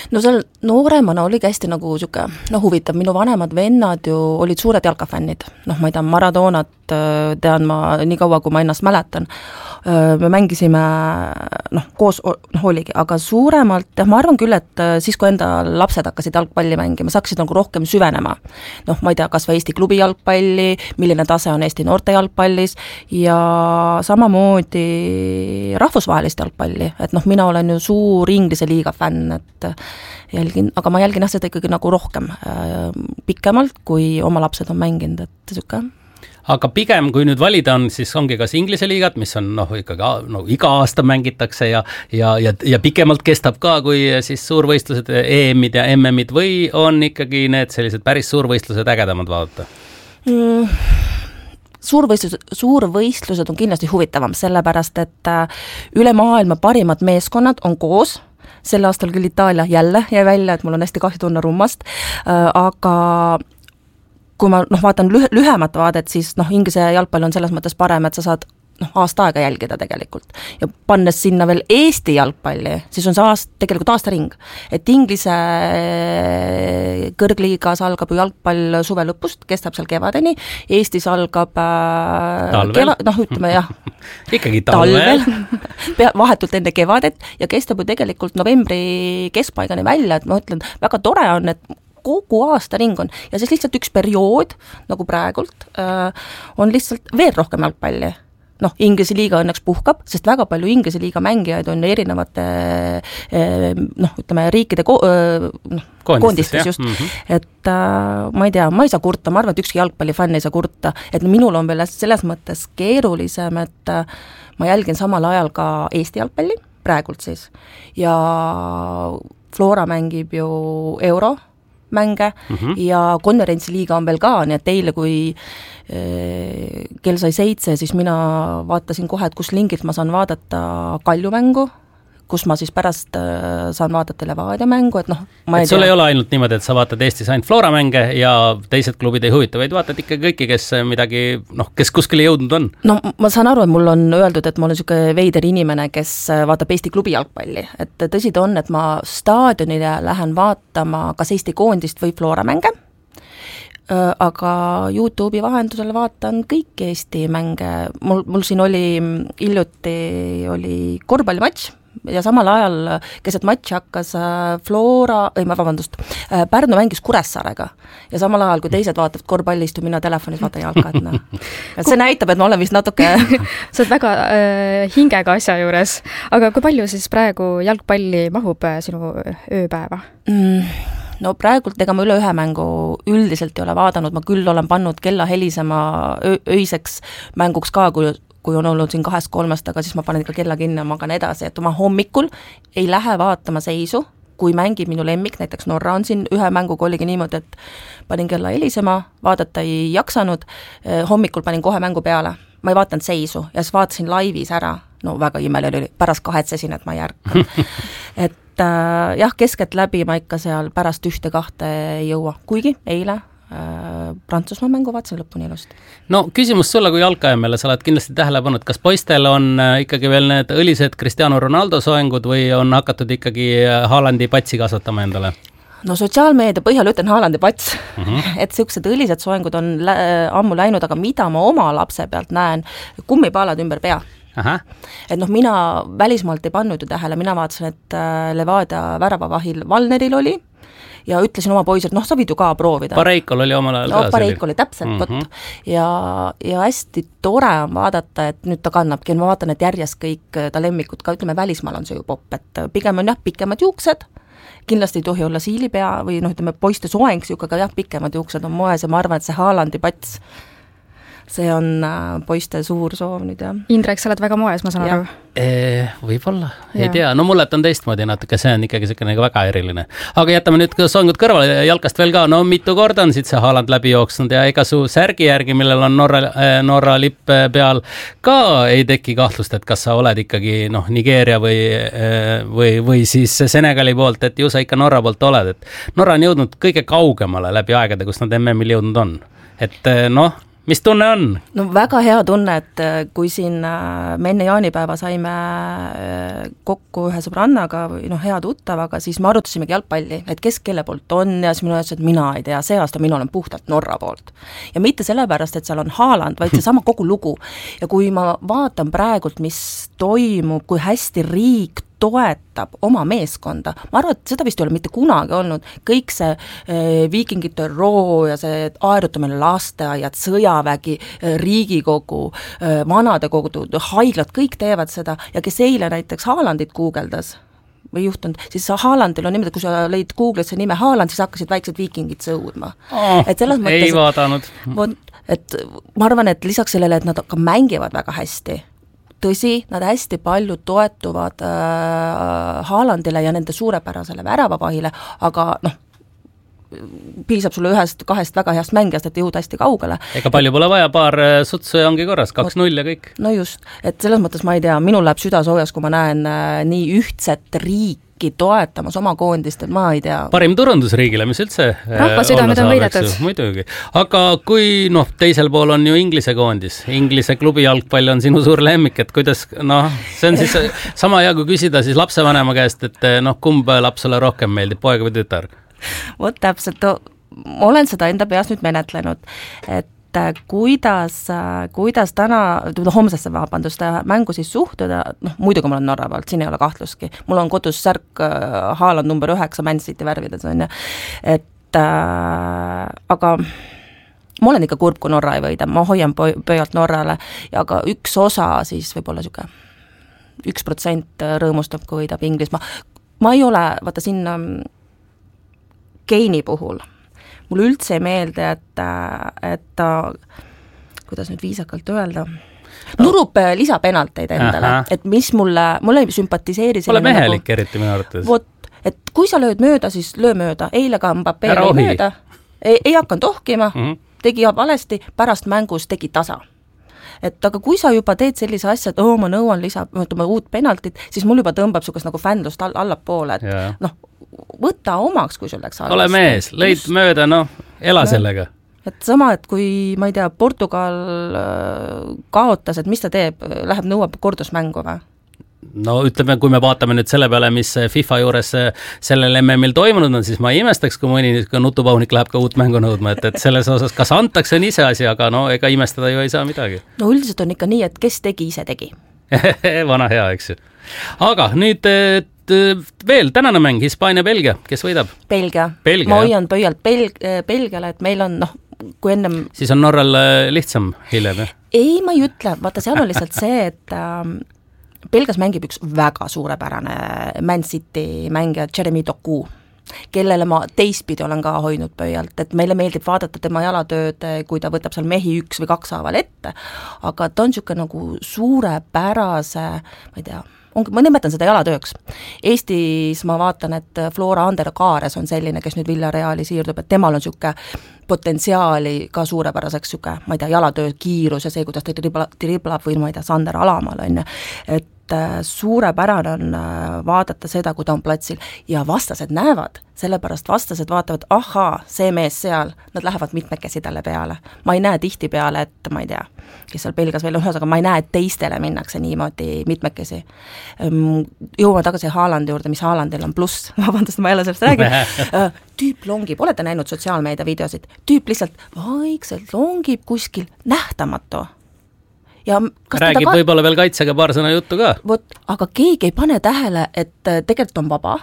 No seal nooremana oligi hästi nagu siuke, huvitav, minu vanemad vennad ju olid suured jalkafännid, ma ei tea, Maradonat tean ma nii kaua, kui ma ennast mäletan, me mängisime, koos oligi, aga suuremalt, ma arvan küll, et siis, kui enda lapsed hakkasid jalgpalli mängima, sa hakkasid nagu rohkem süvenema, ma ei tea, kas või Eesti klubi jalgpalli, milline tase on Eesti noorte jalgpallis ja samamoodi rahvusvahelist jalgpalli, et mina olen ju suur Inglise liiga fänn, et jälgin, aga ma jälgin seda ikkagi nagu rohkem pikemalt, kui oma lapsed on mänginud, et süke. Aga pigem, kui nüüd valida on, siis ongi kas Inglise liigat, mis on ikkagi iga aasta mängitakse ja pikemalt kestab ka, kui siis suurvõistlused, EM-id ja MM-id või on ikkagi need sellised päris suurvõistlused ägedamad vaadata? Suurvõistlused on kindlasti huvitavam, sellepärast, et üle maailma parimad meeskonnad on koos, sel aastal küll Itaalia jälle jäi välja, et mul on hästi kahju Donnarummast, aga kui ma vaatan lühemat vaadet, siis Inglise jalgpall on selles mõttes parem, et sa saad aasta aega jälgida tegelikult. Ja pannes sinna veel Eesti jalgpalli, siis on see tegelikult aastaring. Et Inglise kõrgliigas algab ju jalgpall suve lõpust, kestab seal kevadeni, Eestis algab ütleme jah, ikkagi talvel. Vahetult enne kevadet ja kestab ju tegelikult novembri keskpaigani välja, et ma ütlen, väga tore on, et kogu aasta ring on ja siis lihtsalt üks periood, nagu praegult, on lihtsalt veel rohkem jalgpalli. Inglise liiga õnneks puhkab, sest väga palju Inglise liiga mängijaid on erinevate ütleme, riikide koondistes just. Et ma ei tea, ma ei saa kurta, ma arvan, et ükski jalgpallifänn ei saa kurta, et minul on veel selles mõttes keerulisem, et ma jälgin samal ajal ka Eesti jalgpalli, praegult siis, ja Flora mängib ju euromänge ja konverentsiliiga on veel ka, nii et teile, kui kell sai 7, siis mina vaatasin kohe, et kus lingilt ma saan vaadata Kalju mängu, kus ma siis pärast saan vaadata Levadia mängu, et ma ei tea. Sul ei ole ainult niimoodi, et sa vaatad Eestis ainult Flora mänge ja teised klubid ei huvita, vaid vaatad ikka kõiki, kes midagi, kes kuskile jõudnud on. Ma saan aru, et mul on öeldud, et ma olen selline veider inimene, kes vaatab Eesti klubi jalgpalli, et tõsi ta on, et ma staadionile lähen vaatama kas Eesti koondist või Flora mänge, aga YouTube'i vahendusel vaatan kõiki Eesti mänge, mul siin hiljuti oli korvpallimatš ja samal ajal keset matši hakkas Pärnu mängis Kuressaarega ja samal ajal, kui teised vaatavad korvpalli, istu mina telefonis vaatan jalka, et see näitab, et ma olen vist natuke sa oled väga hingega asja juures, aga kui palju siis praegu jalgpalli mahub sinu ööpäeva? No praegult ega ma üle ühe mängu üldiselt ei ole vaadanud, ma küll olen pannud kella helisema öiseks mänguks ka, kui on olnud siin 2-3, aga siis ma panen ikka kella kinni ja magan edasi, et ma hommikul ei lähe vaatama seisu, kui mängib minu lemmik, näiteks Norra on siin ühe mänguga oligi niimoodi, et panin kella helisema, vaadata ei jaksanud, hommikul panin kohe mängu peale, ma ei vaatanud seisu ja siis vaatasin laivis ära, väga imeline oli, pärast kahetsesin, et ma ei ärka. Et jah, keskelt läbi ma ikka seal pärast 1-2 ei jõua, kuigi eile Prantsusmaa mängu vaatasin lõpuni ilust. No küsimus sulle kui jalkaemmele, sa oled kindlasti tähele pannud, kas poistel on ikkagi veel need õlised Cristiano Ronaldo soengud või on hakatud ikkagi Haalandi patsi kasvatama endale? No sotsiaalmeedia põhjal ütlen Haalandi pats, et sellised õlised soengud on ammu läinud, aga mida ma oma lapse pealt näen, kummipaalad ümber pea. Et mina välismaalt ei pannud ju tähele, mina vaatasin, et Levadia väravavahil Valneril oli ja ütlesin oma poisil, et sa võid ju ka proovida. Pareikol oli omal ajal ka. Pareikol oli täpselt, ja hästi tore on vaadata, et nüüd ta kannabki, ma vaatan, et järjest kõik ta lemmikud ka, ütleme, välismaal on see ju popp, et pigem on pikemad juuksed, kindlasti ei tohi olla siilipea või ütleme, poiste soeng, aga pikemad juuksed on moes ja ma arvan, et see Haalandi pats, see on poiste suur soov nüüd, jah. Indrek, sa oled väga moes, ma saan aru. Võib-olla, ei tea. No mullet on teistmoodi natuke, see on ikkagi selline väga eriline. Aga jätame nüüd soengud kõrvale jalkast veel ka. No mitu korda on siit see Haaland läbi jooksnud ja ega su särgi järgi, millel on Norra lipp peal, ka ei teki kahtlust, et kas sa oled ikkagi Nigeeria või siis Senegali poolt, et ju sa ikka Norra poolt oled. Et Norra on jõudnud kõige kaugemale läbi aegade, kus nad MM-il jõudnud on. Et mis tunne on? No väga hea tunne, et kui siin me enne jaanipäeva saime kokku ühe sõbrannaga või hea tuttavaga, siis me arutasimegi jalgpalli, et kes kelle poolt on ja siis mina ütlesin, et mina ei tea, see aasta mina olen puhtalt Norra poolt. Ja mitte sellepärast, et seal on Haaland, vaid see sama kogu lugu. Ja kui ma vaatan praegult, mis toimub, kui hästi riik toetab oma meeskonda, ma arvan, et seda vist ei ole mitte kunagi olnud, kõik see viikingite roo ja see aerutamine lasteaiad, sõjavägi, Riigikogu, vanadekogu, haiglad, kõik teevad seda ja kes eile näiteks Haalandit guugeldas või juhtunud, siis Haalandil on niimoodi, kui sa lõid Google'isse nime Haaland, siis hakkasid väiksed viikingid sõudma. Et selles mõttes, ei vaadanud. Et ma arvan, et lisaks sellele, et nad ka mängivad väga hästi, tõsi, nad hästi palju toetuvad Haalandile ja nende suurepärasele väravavahile, aga piisab sulle ühest-kahest väga heast mängijast, et jõuda hästi kaugele. Ega palju pole vaja, paar sutsu ja ongi korras, 2-0 ja kõik. No just, et selles mõttes ma ei tea, minul läheb süda soojas, kui ma näen nii ühtset riiki toetamas oma koondist, et ma ei tea. Parim turundusriigile, mis üldse rahva südamed on võidetud. Muidugi. Aga kui teisel pool on ju Inglise koondis, Inglise klubi jalgpall on sinu suur lemmik, et kuidas, see on siis sama hea, kui küsida siis lapsevanema käest, et kumb lapsele rohkem meeldib, poeg või tütar? Vot täpselt, olen seda enda peas nüüd menetlenud, et kuidas täna, homsesse mängu siis suhtuda, muidugi ma olen Norra poolt, siin ei ole kahtluski, mul on kodus särk Haaland number 9 Man City värvides, on ju, et aga ma olen ikka kurb, kui Norra ei võida, ma hoian pööalt Norrale ja ka üks osa siis võib-olla niisugune 1% rõõmustab, kui võidab Inglismaa. Ma ei ole, vaata sinna Keini puhul mulle üldse ei meelde, et ta, kuidas nüüd viisakalt öelda, nurub lisapenalteid endale, et mis mulle ei sümpatiseeri pole mehelik eriti minu arvates. Vot, et kui sa lööd mööda, siis löö mööda, eile ka Mbappé lõi mööda, ei hakanud ohkima, tegi valesti, pärast mängus tegi tasa. Et aga kui sa juba teed sellise asja, et ma nõuan uut penaltit, siis mul juba tõmbab sukast nagu fännlust allapoole, et võta omaks, kui sul läks halvasti. Ole mees, lõid mööda, ela sellega. Et sama, et kui, ma ei tea, Portugal kaotas, et mis ta teeb, läheb nõuab kordusmängu või? No ütleme, kui me vaatame nüüd selle peale, mis FIFA juures sellel MM-il toimunud on, siis ma ei imestaks, kui mõni nutupaunik läheb ka uut mängu nõudma, et selles osas, kas antakse on ise asi, aga ega imestada ju ei saa midagi. No üldiselt on ikka nii, et kes tegi, ise tegi. Vana hea, eks ju. Aga nüüd veel tänane mäng, Hispaania-Belgia, kes võidab? Belgia. Ma hoian pöialt Belgiale, et meil on, kui ennem... Siis on Norral lihtsam hiljem, jah? Ei, ma ei ütle, vaata, seal on lihtsalt see, et Belgias mängib üks väga suurepärane Man City mängija Jeremy Doku, kellele ma teistpidi olen ka hoidnud pöialt, et meile meeldib vaadata tema jalatööd, kui ta võtab seal mehi 1 või 2 haaval ette, aga ta on niisugune nagu suurepärase, ma ei tea, ma nimetan seda jalatööks. Eestis ma vaatan, et Flora Ander-Kaares on selline, kes nüüd Villareali siirdub, et temal on niisugune potentsiaali ka suurepäraseks niisugune, ma ei tea, jalatöö kiirus ja see, kuidas ta driblab või ma ei tea, Sander Alamal on ju, et suurepärane on vaadata seda, kui ta on platsil ja vastased näevad, sellepärast vastased vaatavad, ahaa, see mees seal, nad lähevad mitmekesi talle peale. Ma ei näe tihti peale, et ma ei tea, kes seal Belgias veel ühes, aga ma ei näe, et teistele minnakse niimoodi mitmekesi. Jõuame tagasi Haalandi juurde, mis Haalandil on pluss, vabandust, ma jälle sellest räägin. Tüüp longib, olete näinud sotsiaalmeedia videosid, tüüp lihtsalt vaikselt longib kuskil nähtamatu. Ja räägib võib-olla veel kaitsega paar sõna juttu ka. Vot, aga keegi ei pane tähele, et tegelikult on vaba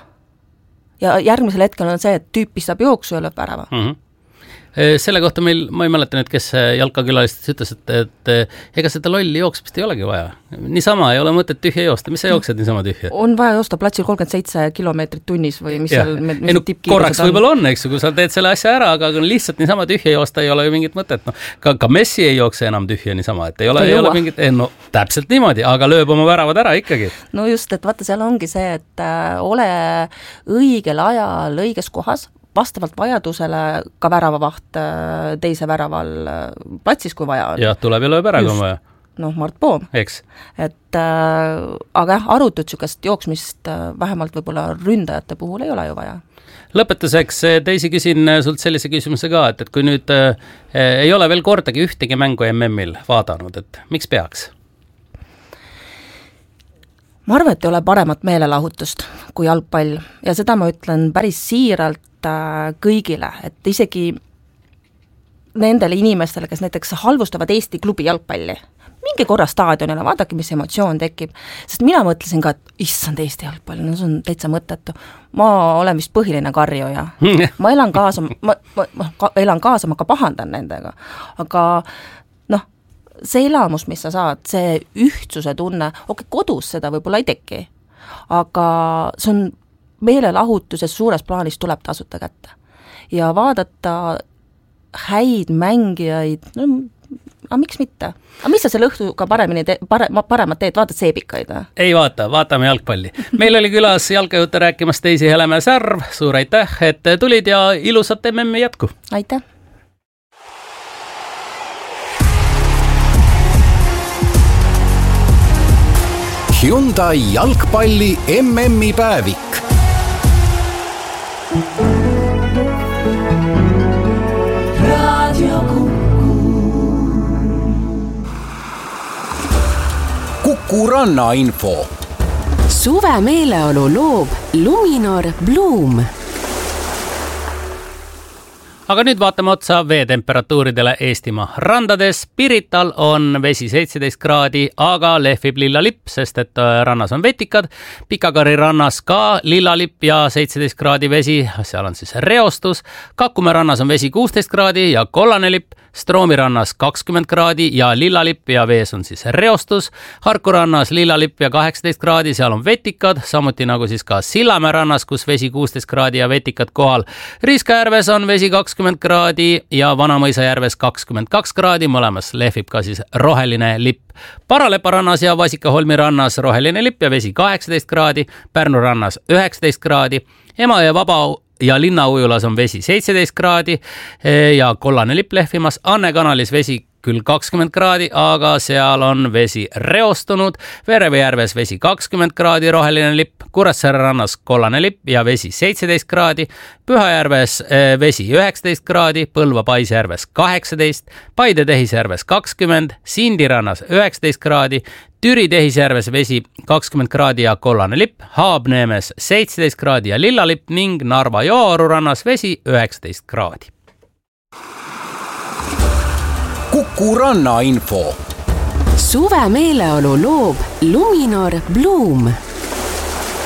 ja järgmisel hetkel on see, et tüüp pistab jooksu ja lööb värava. Selle kohta meil, ma ei mäleta nüüd, kes jalkakülalistes ütles, et ega seda lolli jooksmist ei olegi vaja. Niisama ei ole mõtet tühja joosta. Mis sa jooksed niisama tühja? On vaja joosta platsil 37 kilomeetrit tunnis või mis seal korraks võib-olla on, eks, kui sa teed selle asja ära, aga lihtsalt niisama tühja joosta ei ole ju mingit mõtet. Ka Messi ei jookse enam tühja niisama, et ei ole mingit, täpselt niimoodi, aga lööb oma väravad ära ikkagi. No just, et vaata, seal ongi see, et ole õigel ajal õiges kohas, vastavalt vajadusele ka väravavaht teise väraval platsis, kui vaja on. Jah, tuleb ja lööb ära, kui on vaja. Mart Poom. Eks. Et aga jah, arutut niisugust jooksmist vähemalt võib-olla ründajate puhul ei ole ju vaja. Lõpetuseks Daisy küsin sult sellise küsimuse ka, et kui nüüd ei ole veel kordagi ühtegi mängu MM-il vaadanud, et miks peaks? Ma arvan, et ei ole paremat meelelahutust kui jalgpall ja seda ma ütlen päris siiralt kõigile, et isegi nendele inimestele, kes näiteks halvustavad Eesti klubi jalgpalli, mingi korra staadionile, vaadake, mis emotsioon tekib, sest mina mõtlesin ka, et issand Eesti jalgpall, no see on täitsa mõttetu. Ma olen vist põhiline karjuja. Ma elan kaasa, ma ka pahandan nendega, aga see elamus, mis sa saad, see ühtsuse tunne, kodus seda võib-olla ei teki, aga see on meelelahutus ja suures plaanis tuleb tasuta kätte. Ja vaadata häid mängijaid, aga miks mitte? Aga mis sa selle õhtuga paremat teed, vaatad seebikaid? Ei vaata, vaatame jalgpalli. Meil oli külas jalkajutte rääkimas Daisy Heleme-Särv, suur aitäh, et tulid ja ilusat MM-i jätku! Aitäh! Hyundai jalgpalli MM-i päevik. Kuku Ranna. Rannainfo. Suve meeleolu loob Luminor Bloom. Aga nüüd vaatame otsa veetemperatuuridele Eestimaa randades. Pirital on vesi 17 kraadi, aga lehvib lillalipp, sest et rannas on vetikad. Pikakari rannas ka lillalipp ja 17 kraadi vesi, seal on siis reostus. Kakumäe rannas on vesi 16 kraadi ja kollane lipp. Stroomi rannas 20 kraadi ja lillalipp ja vees on siis reostus. Harku rannas lillalipp ja 18 kraadi, seal on vetikad, samuti nagu siis ka Sillamäe rannas, kus vesi 16 kraadi ja vetikad kohal. Riskajärves on vesi 20 kraadi ja Vanamõisa järves 22 kraadi, mõlemas lehvib ka siis roheline lipp. Paralepa rannas ja Vasikaholmi rannas roheline lipp ja vesi 18 kraadi, Pärnu rannas 19 kraadi, Emajõe Vaba ja Linnaujulas on vesi 17 kraadi ja kollane lipp lehvimas. Anne kanalis vesi küll 20 kraadi, aga seal on vesi reostunud. Vereve järves vesi 20 kraadi, roheline lipp. Kuressaare rannas kollane lipp ja vesi 17 kraadi. Pühajärves vesi 19 kraadi, Põlva Paisjärves 18, Paide Tehisjärves 20, Sindi rannas 19 kraadi, Türi Tehisjärves vesi 20 kraadi ja kollane lipp, Haabneemes 17 kraadi ja lillalipp ning Narva Jooaru rannas vesi 19 kraadi. Kuku Rannainfo. Suve meeleolu loob Luminor Bloom.